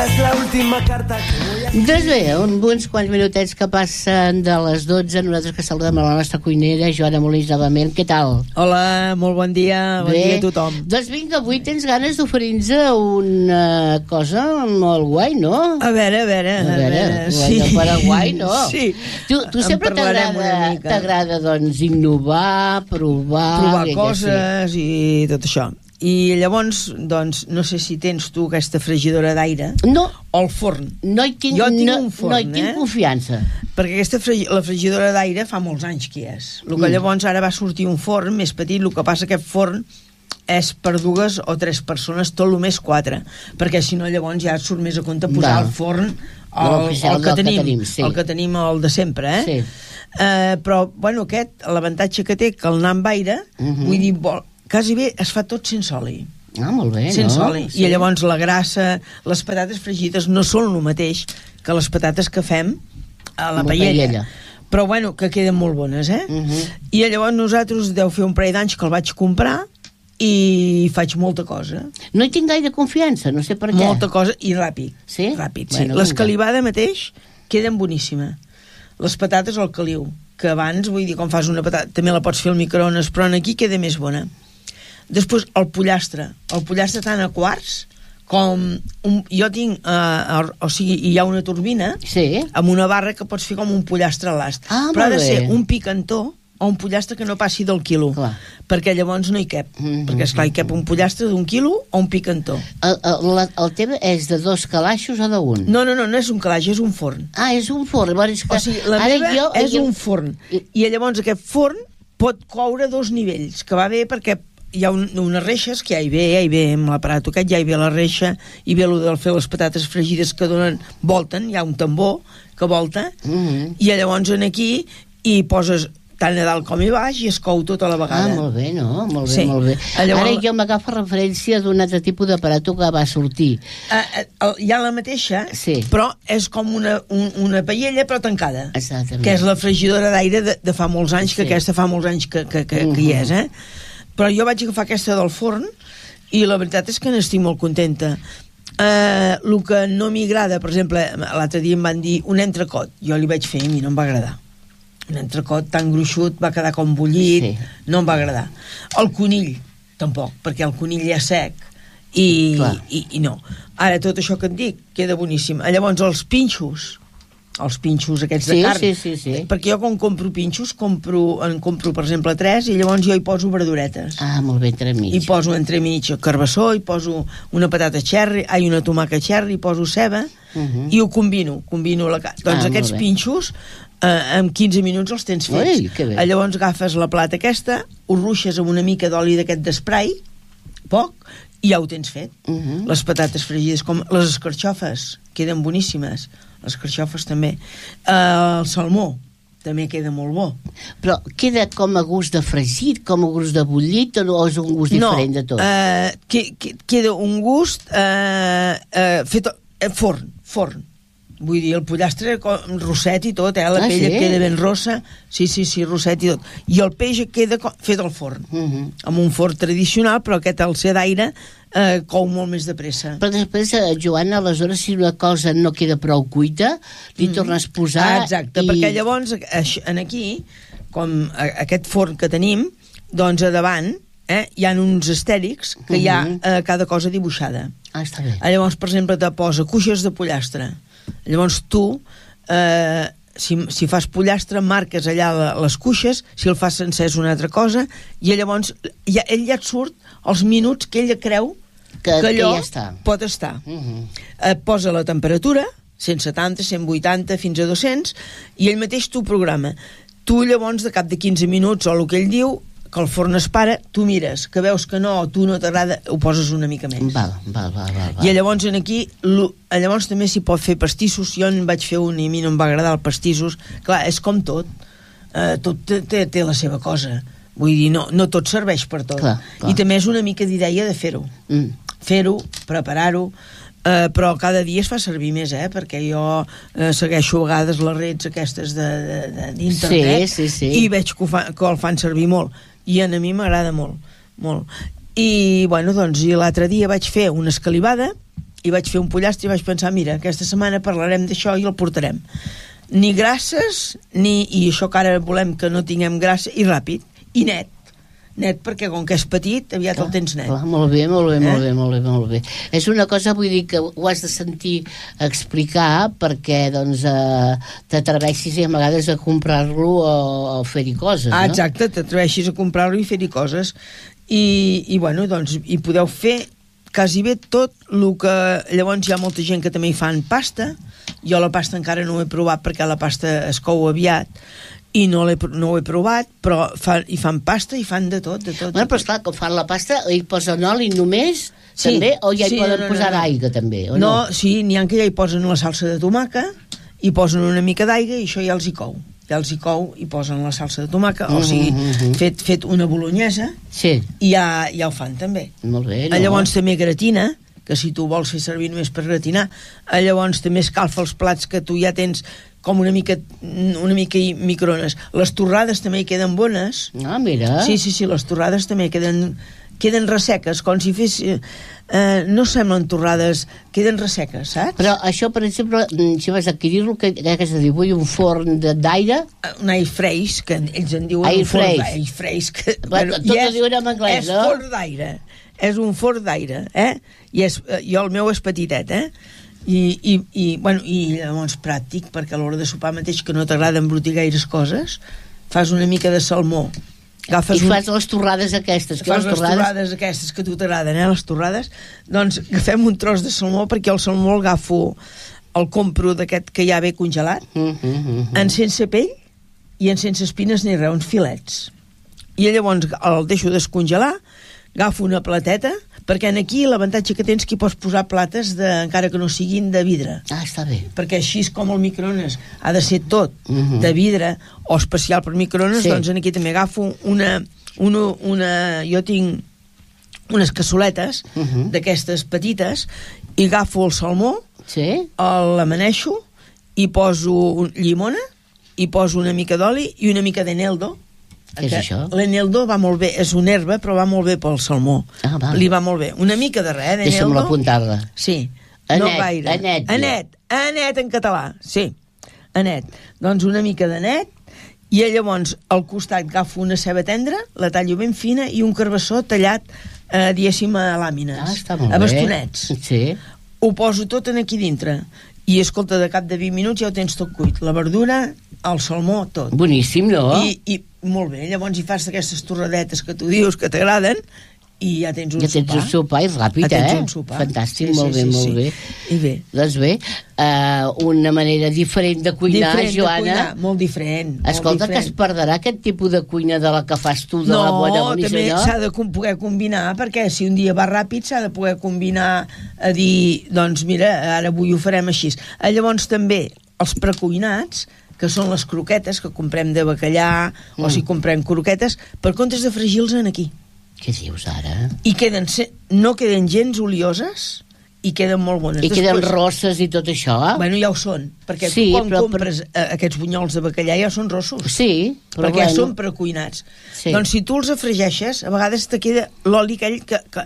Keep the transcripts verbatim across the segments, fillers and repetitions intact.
És l'última carta que voy a... Doncs bé, un, uns quants minutets que passen de les dotze, nosaltres que saludem a la nostra cuinera, Joana Molins, novament. Què tal? Hola, molt bon dia, bon bé. dia a tothom. Doncs vinga, avui tens ganes d'oferir-nos una cosa molt guai, no? A veure, a veure, A veure, a veure sí. del Paraguai, no? Sí. Tu, tu En sempre parlarem t'agrada, una mica. t'agrada, doncs, innovar, provar... Provar que coses i tot això. I llavors, doncs, no sé si tens tu aquesta fregidora d'aire No, o el forn. no hi tinc, Jo tinc no, un forn, no hi tinc eh? confiança. Perquè aquesta fregi la fregidora d'aire fa molts anys que és. El que Mm. llavors ara va sortir un forn més petit, el que passa que aquest forn és per dues o tres persones, tot el més quatre, perquè si no llavors ja et surt més a compte posar Val. el forn De el, l'oficial el, que del que tenim, tenim, sí. el que tenim el de sempre, eh? Sí. Eh, però, bueno, aquest, l'avantatge que té, que el anar amb aire, Mhm. vull dir, vol, quasi bé es fa tot sense oli. Ah, molt bé, Sense no? oli. I llavors la grassa, les patates fregides no són el mateix que les patates que fem a la Amb la paella. paella. Però bueno, que queden molt bones, eh? Mhm. I llavors nosaltres deu fer un parell d'anys que el vaig comprar i faig molta cosa. No hi tinc gaire confiança, no sé per què. Molta cosa i ràpid. Sí? Ràpid, sí. Bueno, L'escalivada mateix queden boníssima. Les patates al caliu, que abans, vull dir, quan fas una patata, també la pots fer al microones, però aquí queda més bona. Després, el pollastre. El pollastre tant a quarts com... Un, jo tinc... Uh, o sigui, hi ha una turbina Sí. amb una barra que pots fer com un pollastre a l'ast. Ah, però ha de molt ser bé. un picantó o un pollastre que no passi del quilo. Clar. Perquè llavors no hi cap. Mhm. Perquè, esclar, hi cap un pollastre d'un quilo o un picantó. El, el, la- el teu és de dos calaixos o d'un? No, no, no, no és un calaix, és un forn. Ah, és un forn. Llavors, és que O sigui, la ara meva jo, és jo... un forn. I llavors aquest forn pot coure dos nivells, que va bé perquè hi ha un, unes reixes que ja hi ve, ja hi ve amb l'aparato aquest, ja hi ve la reixa, i ve el de fer les patates fregides que donen, volten, hi ha un tambor que volta, Mhm. i llavors en aquí hi poses tant a dalt com a baix i es cou tota la Ah, vegada. molt bé, no? Molt bé, Sí. molt bé. Llavors- Ara jo m'agafo referència d'un altre tipus d'aparato que va sortir. Eh, eh, hi ha la mateixa, Sí. però és com una, un, una paella però tancada. Exactament. Que és la fregidora d'aire de, de fa molts anys, que Sí. aquesta fa molts anys que, que, que, que hi és, eh? Però jo vaig agafar aquesta del forn i la veritat és que n'estic molt contenta. Eh, el que no m'agrada, per exemple, l'altre dia em van dir un entrecot, jo li vaig fer i a mi no em va agradar. Un entrecot tan gruixut, va quedar com bullit, Sí. no em va agradar. El conill, tampoc, perquè el conill ja és sec i, Clar. i, i no. Ara, tot això que et dic, queda boníssim. Llavors, els pinxos, els pinxos aquests Sí, de carn, sí, sí, sí. perquè jo quan compro pinxos, compro, en compro, per exemple, tres, i llavors jo hi poso verduretes. Ah, molt bé, entremig. Hi poso entremig carbassó, hi poso una patata cherry, ai, una tomàquet cherry, hi poso ceba, Mhm. i ho combino, combino la carn. Doncs Ah, aquests molt bé. pinxos, eh, en quinze minuts els tens fets. Ui, que bé. Eh, Llavors agafes la plata aquesta, ho ruixes amb una mica d'oli d'aquest d'esprai, poc, i ja ho tens fet. Mhm. Les patates fregides, com les escarxofes, queden boníssimes. Les escarxofes també. Eh, el salmó també queda molt bo. Però queda com a gust de fregit, com a gust de bullit, o no, és un gust diferent de tot? No, eh, que, que, queda un gust eh, eh, fet eh, forn, forn. Vull dir, el pollastre com rosset i tot, eh? La Ah, pell sí? queda ben rossa, sí, sí, sí, rosset i tot. I el peix queda com, fet al forn, Mhm. amb un forn tradicional, però aquest al ser d'aire eh, cou molt més de pressa. Però després, eh, Joana, aleshores, si una cosa no queda prou cuita, li Mm. tornes a posar... Ah, exacte, i... perquè llavors aix- en aquí, com a, aquest forn que tenim, doncs a davant eh, hi ha uns estèrics que hi ha Mhm. eh, cada cosa dibuixada. Ah, està bé. Ah, llavors, per exemple, te posa cuixes de pollastre. Llavors tu, eh, si, si fas pollastre, marques allà la, les cuixes, si el fas sencer és una altra cosa, i llavors ja, ell ja et surt els minuts que ella creu Que, que que allò ja està. pot estar. Mhm. Et posa la temperatura, cent setanta, cent vuitanta, fins a dos-cents, i ell mateix t'ho programa. Tu llavors, de cap de quinze minuts, o el que ell diu, que el forn es para, tu mires, que veus que no, o tu no t'agrada, ho poses una mica més. Val, val, val, val, val. I llavors en aquí, lo- llavors també s'hi pot fer pastissos. Jo en vaig fer un i a mi no em va agradar el pastissos. Clar, és com tot. Uh, tot té, té, té la seva cosa. Vull dir, no, no tot serveix per tot. Clar, clar. I també és una mica d'idea de fer-ho. Mm. Fer-ho, preparar-ho, uh, però cada dia es fa servir més, eh? Perquè jo uh, segueixo a vegades les redes aquestes de, de, de, d'internet Sí, sí, sí. i veig que, ho fa, que el fan servir molt. I a mi m'agrada molt, molt. I, bueno, doncs, i l'altre dia vaig fer una escalivada i vaig fer un pollastre i vaig pensar, mira, aquesta setmana parlarem d'això i el portarem. Ni grasses, ni, i això que ara volem que no tinguem grassa, i ràpid, i net. Net, perquè com que és petit, aviat clar, el tens net. Clar, molt bé, molt bé, eh? molt bé, molt bé, molt bé. És una cosa, vull dir, que ho has de sentir explicar perquè, doncs, eh, t'atreveixis a vegades a comprar-lo o, o fer-hi coses, ah, no? Exacte, t'atreveixis a comprar-lo i fer-hi coses. I, i, bueno, doncs, i podeu fer quasi bé tot el que... Llavors hi ha molta gent que també hi fan pasta. Jo la pasta encara no ho he provat perquè la pasta es cou aviat i no, no ho he provat, però fa, hi fan pasta i fan de tot, de tot. Bueno, però esclar, quan fan la pasta hi posen oli només, sí, també, o ja hi sí, poden no, no, posar no. aigua també, o no? no? No, sí, n'hi ha que ja hi posen la salsa de tomaca, hi posen una mica d'aigua i això ja els hi cou. Ja els hi cou i posen la salsa de tomaca, mm -hmm, o sigui, mm -hmm. fet, fet una bolognesa, sí. i ja, ja ho fan també. Molt bé, no? Llavors també gratina, que si tu vols fer servir només per gratinar, llavors també escalfa els plats que tu ja tens com una mica una mica i microones. Les torrades també hi queden bones. Ah, mira. Sí, sí, sí, les torrades també queden queden resseques, com si fes... Eh, no semblen torrades, queden resseques, saps? Però això, per exemple, si vas adquirir-lo, que, que has de dir, vull un forn d'aire... Un air fresh, que ells en diuen air un forn fresh. d'aire fresh. Que, bueno, tot ho diuen en anglès, és no? És forn d'aire. És un forn d'aire, eh? I és, jo el meu és petitet, eh? I, i, i, bueno, i llavors pràctic, perquè a l'hora de sopar mateix, que no t'agrada embrutir gaires coses, fas una mica de salmó. Agafes I fas un... les torrades aquestes. Fas les torrades... torrades aquestes que a tu t'agraden, eh? Les torrades. Doncs agafem un tros de salmó, perquè el salmó el agafo, el compro d'aquest que ja ve congelat, mm -hmm, mm -hmm. en sense pell i en sense espines ni res, uns filets. I llavors el deixo descongelar, agafo una plateta, perquè aquí l'avantatge que tens que hi pots posar plates de, encara que no siguin de vidre. Ah, està bé. Perquè així com el microones ha de ser tot uh-huh. de vidre o especial per microones, sí. Doncs aquí també agafo una, una, una jo tinc unes cassoletes uh-huh. d'aquestes petites i agafo el salmó, sí. l'amaneixo i poso llimona i poso una mica d'oli i una mica d'eneldo. Què és això? L'eneldo va molt bé, és una herba, però va molt bé pel salmó. Ah, va. Li va molt bé. Una mica de res, d'eneldo. Deixa'm apuntar-la. Sí. Anet, no gaire. anet. Anet, anet en català, sí. Anet. Doncs una mica d'anet, i llavors al costat agafo una ceba tendra, la tallo ben fina, i un carbassó tallat, eh, diguéssim, a làmines. Ah, està molt a bé. bastonets. Sí. Ho poso tot en aquí dintre. I, escolta, de cap de vint minuts ja ho tens tot cuit. La verdura, el salmó, tot. Boníssim, no? I, i molt bé, llavors hi fas aquestes torradetes que tu dius que t'agraden i ja tens un ja tens sopar. un sopar, és ràpid, ja tens eh? un sopar. Fantàstic, sí, molt sí, bé, sí, molt sí. bé. I bé. Doncs bé, uh, una manera diferent de cuinar, diferent Joana. De cuinar, molt diferent. Escolta, molt diferent. que es perdrà aquest tipus de cuina de la que fas tu, de no, la bona boníssima, també no? s'ha de poder combinar, perquè si un dia va ràpid s'ha de poder combinar a dir, doncs mira, ara avui ho farem així. Llavors també els precuinats, que són les croquetes que comprem de bacallà, mm. o si comprem croquetes, per comptes de fregir-los en aquí. Què dius ara? I queden, no queden gens olioses i queden molt bones. I Després, queden rosses i tot això? Bueno, ja ho són, perquè sí, tu quan però, compres però... aquests bunyols de bacallà ja són rossos. Sí, però perquè bueno. són precuinats. Sí. Doncs si tu els afregeixes, a vegades te queda l'oli aquell que... que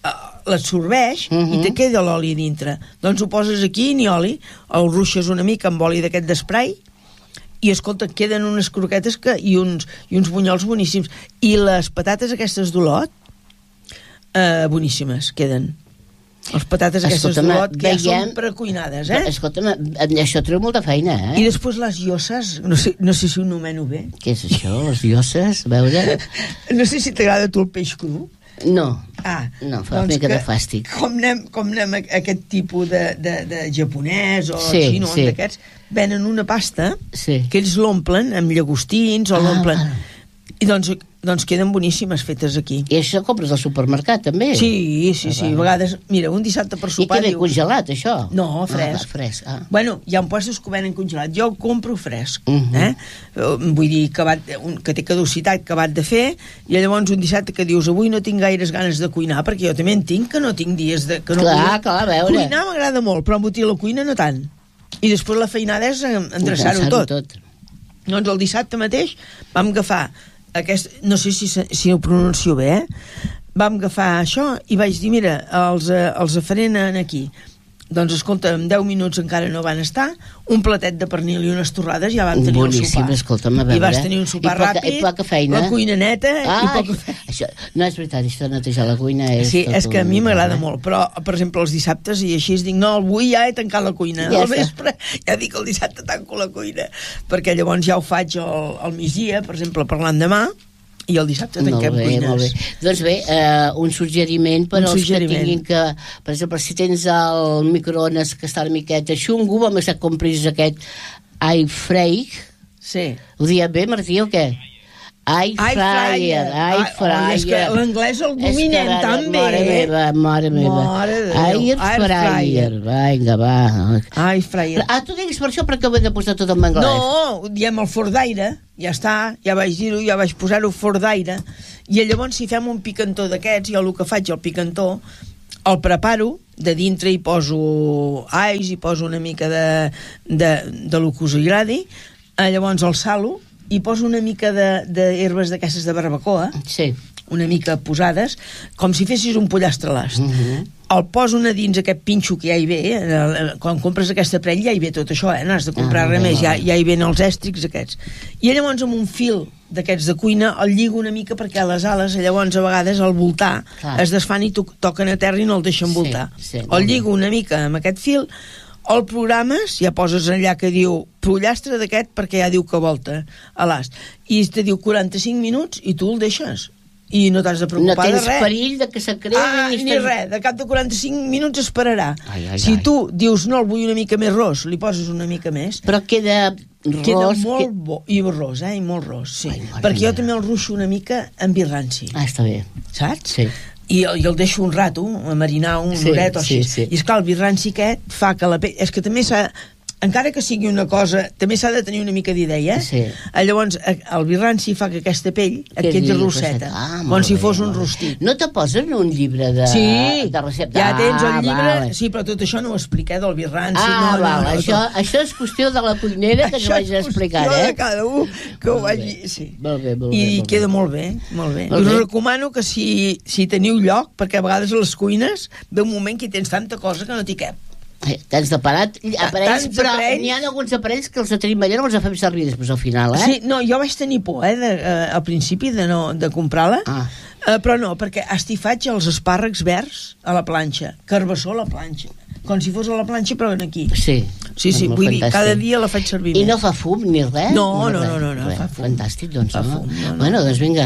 l'absorbeix uh -huh. i te queda l'oli dintre. Doncs ho poses aquí, ni oli, el ruixes una mica amb oli d'aquest d'esprai i, escolta, queden unes croquetes que, i, uns, i uns bunyols boníssims. I les patates aquestes d'olot, eh, boníssimes, queden. Les patates aquestes d'olot que veiem... ja són precuinades, eh? Escolta'm, això treu molta feina, eh? I després les lloses, no sé, no sé si ho nomeno bé. Què és això, les lloses? A veure... No sé si t'agrada tu el peix cru. No, ah, no, fa doncs una mica de fàstic. Com anem, com anem a aquest tipus de, de, de japonès o sí, xino, sí. d'aquests, venen una pasta sí. que ells l'omplen amb llagostins o ah, l'omplen... Ah. I doncs, doncs queden boníssimes fetes aquí. I això compres al supermercat, també? Sí, sí, ah, sí. A vegades, mira, un dissabte per sopar... I què ve diu... congelat, això? No, fresc. Ah, fresc. Ah. Bueno, hi ha puestos que venen congelat. Jo el compro fresc. Uh -huh. eh? Vull dir, acabat, que té caducitat, acabat de fer, i llavors un dissabte que dius, avui no tinc gaires ganes de cuinar, perquè jo també en tinc, que no tinc dies de... Que no clar, vull... clar, a veure. Cuinar m'agrada molt, però embotir la cuina no tant. I després la feinada és endreçar-ho tot. tot. Doncs el dissabte mateix vam agafar aquest, no sé si, si ho pronuncio bé, eh? Vam agafar això i vaig dir, mira, els, els afarenen aquí. Doncs escolta, en deu minuts encara no van estar, un platet de pernil i unes torrades ja vam tenir boníssim, un sopar. Escolta'm, a veure. I vas tenir un sopar I poca, ràpid, i poca feina. la cuina neta ah, i poca feina. Això, no és veritat, això de netejar la cuina és... Sí, és que a mi m'agrada eh? molt, però, per exemple, els dissabtes i així dic, no, avui ja he tancat la cuina. Ja Al vespre ja dic el dissabte tanco la cuina, perquè llavors ja ho faig al, al migdia, per exemple, per l'endemà, i el dissabte tanquem molt bé, cuines. molt bé. Doncs bé, eh, un suggeriment per Un als suggeriment. que tinguin que... Per exemple, si tens el microones que està una miqueta xungo, vam estar compris aquest air fryer. Sí. Ho diem bé, Martí, o què? Air fryer, air fryer. És que l'anglès el dominem És que, tan bé. Mare meva, mare meva. Mare de Déu. Air fryer. Vinga, va. Air fryer. Ah, tu digues per això perquè ho he de posar tot en anglès. No, diem el forn d'aire, ja està, ja vaig dir-ho, ja vaig posar-ho forn d'aire, i llavors si fem un picantó d'aquests, jo el que faig, el picantó, el preparo, de dintre hi poso ais, hi poso una mica de, de, de lo que us agradi, llavors el salo, i poso una mica d'herbes de, d'aquestes de barbacoa, sí. una mica posades, com si fessis un pollastre a l'ast. Uh -huh. El poso a dins aquest pinxo que ja hi ve, eh? Quan compres aquesta prell ja hi ve tot això, eh? No has de comprar ah, res bé, més, ja, bé. ja hi ven els èstrics aquests. I llavors amb un fil d'aquests de cuina el lligo una mica perquè les ales llavors a vegades al voltar Clar. es desfan i to toquen a terra i no el deixen voltar. Sí, sí, el lligo una mica amb aquest fil, el programes, ja poses allà que diu pollastre d'aquest perquè ja diu que volta a l'ast, i te diu quaranta-cinc minuts i tu el deixes i no t'has de preocupar de res. No tens perill de que se creï. Ah, ni estàs... res, de cap de quaranta-cinc minuts esperarà. Ai, ai, si ai. tu dius no, el vull una mica més ros, li poses una mica més, Però queda ros... queda molt que... bo, i ros, eh, i molt ros, sí. Ai, mare perquè jo meva. també el ruixo una mica amb vi ranci, Ah, està bé. saps? Sí. I, i el deixo un rato a marinar un Sí, horet o així. sí, sí. I esclar, el vi ranci aquest fa que la pell... És que també s'ha... Encara que sigui una cosa, també s'ha de tenir una mica d'idea. Sí. Eh, llavors, eh, el vi ranci fa que aquesta pell et Que quedi digui rosseta, Ah, com molt si bé, fos un molt bé. rostit. No te posen un llibre de, Sí, de recepta? ja tens el Ah, llibre, vale. sí, però tot això no ho expliqué del vi ranci. Ah, no, no, val, no, això, tot. això és qüestió de la cuinera que ens Això vaig és explicar, qüestió eh? de cada un que ho Molt bé. vagi... Sí. Molt bé, molt I bé, molt queda bé. molt bé, molt bé. Molt Us bé. recomano que si, si teniu lloc, perquè a vegades a les cuines ve un moment que hi tens tanta cosa que no t'hi cap. Eh, Tants d'aparat, aparells, Tants però aparells. n'hi ha alguns aparells que els tenim allà, no els fem servir després al final, eh? Sí, no, jo vaig tenir por, eh, de, eh, al principi de, no, de comprar-la, Ah. eh, però no, perquè esti faig els espàrrecs verds a la planxa, carbassó a la planxa, com si fos a la planxa però en aquí. Sí. Sí, sí, Molt vull dir, fantàstic. cada dia la faig servir I més. no fa fum ni res? No, Ni no, res, no, no, no, res. fa fum. Fantàstic, doncs, Fa no? fum, no, no. Bueno, doncs vinga,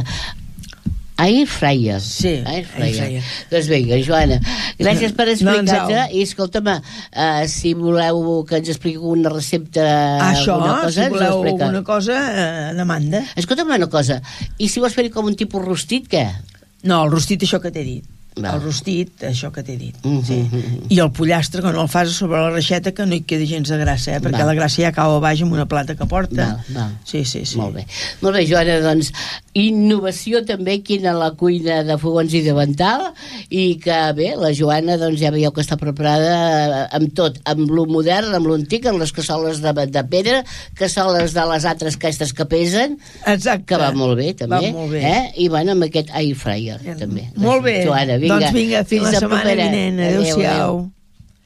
air fryer. Sí, air air fryer. fryer. Doncs vinga, Joana, gràcies per explicar-nos. Doncs, I escolta'm, uh, si voleu que ens expliqui una recepta, Això, alguna cosa, si ens ho voleu explica. alguna cosa, eh, demanda. Escolta'm una cosa, i si vols fer com un tipus rostit, què? No, el rostit, això que t'he dit. Va. El rostit, això que t'he dit. Mhm, Sí. mhm. I el pollastre, que no el fas sobre la reixeta, que no hi quedi gens de grassa, eh? perquè Va. la grassa ja cau a baix amb una plata que porta. Val, val. Sí, sí, sí. Molt bé. Molt bé, Joana, doncs, innovació també aquí a la cuina de fogons i de vental, i que bé, la Joana doncs ja veieu que està preparada amb tot, amb lo modern, amb lo antic, amb les cassoles de, de pedra, cassoles de les altres aquestes que pesen, Exacte. que va molt bé també, Va molt bé. eh? I bueno, amb aquest air fryer també. Molt bé. Joana, vinga, doncs vinga, fins la setmana propera. vinent. Adéu, Adéu-siau. adéu.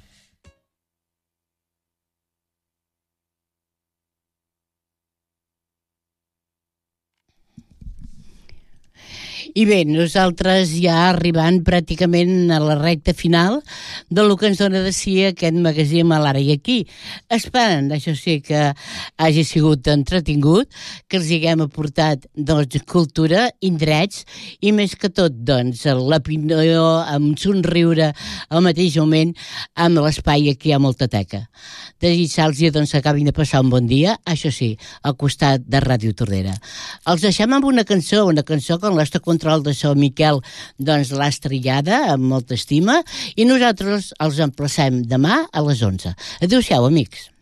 I bé, nosaltres ja arribant pràcticament a la recta final de lo que ens dona de si aquest magasim a l'ara i aquí. Esperant, això sí, que hagi sigut entretingut, que els haguem aportat doncs, cultura, indrets i més que tot, doncs, l'opinió amb somriure al mateix moment amb l'espai aquí hi ha molta teca. Desitjar-los doncs, que acabin de passar un bon dia, això sí, al costat de Ràdio Tordera. Els deixem amb una cançó, una cançó que el nostre control de so Miquel doncs l'ha estrellada amb molta estima i nosaltres els emplacem demà a les onze. Adéu-siau, amics.